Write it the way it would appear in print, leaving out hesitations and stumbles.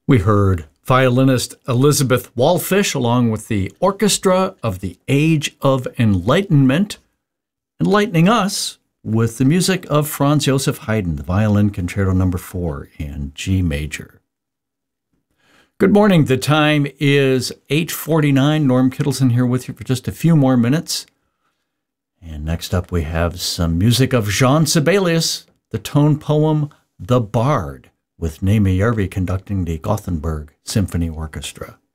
We heard violinist Elizabeth Wallfish along with the Orchestra of the Age of Enlightenment, enlightening us with the music of Franz Joseph Haydn, the Violin Concerto No. 4 in G major. Good morning. The time is 8:49. Norm Kittleson here with you for just a few more minutes. And next up we have some music of Jean Sibelius, the tone poem The Bard, with Némi Järvi conducting the Gothenburg Symphony Orchestra.